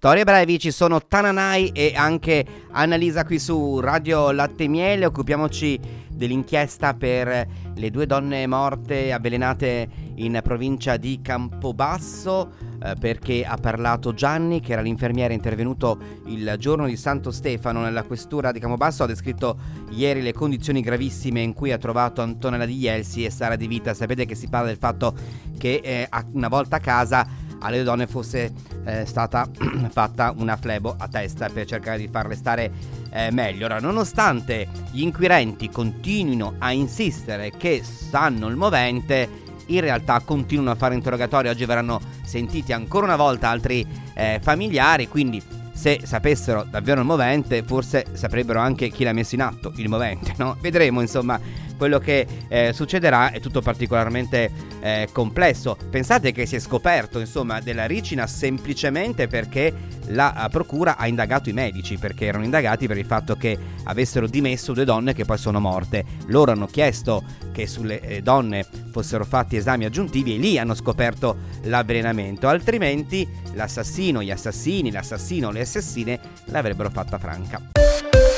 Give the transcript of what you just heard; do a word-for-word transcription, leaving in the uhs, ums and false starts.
Storie brevi, ci sono Tananai e anche Annalisa qui su Radio Latte e Miele. Occupiamoci dell'inchiesta per le due donne morte avvelenate in provincia di Campobasso, eh, perché ha parlato Gianni, che era l'infermiere intervenuto il giorno di Santo Stefano nella questura di Campobasso. Ha descritto ieri le condizioni gravissime in cui ha trovato Antonella Di Jelsi e Sara Di Vita. Sapete che si parla del fatto che eh, una volta a casa alle donne fosse eh, stata fatta una flebo a testa per cercare di farle stare eh, meglio. Ora, nonostante gli inquirenti continuino a insistere che sanno il movente, in realtà continuano a fare interrogatori. Oggi verranno sentiti ancora una volta altri eh, familiari, quindi se sapessero davvero il movente forse saprebbero anche chi l'ha messo in atto il movente, no? Vedremo insomma quello che eh, succederà. È tutto particolarmente eh, complesso. Pensate che si è scoperto insomma della ricina semplicemente perché la procura ha indagato i medici, perché erano indagati per il fatto che avessero dimesso due donne che poi sono morte. Loro hanno chiesto che sulle eh, donne fossero fatti esami aggiuntivi e lì hanno scoperto l'avvelenamento, altrimenti l'assassino, gli assassini, l'assassino o le assassine l'avrebbero fatta franca.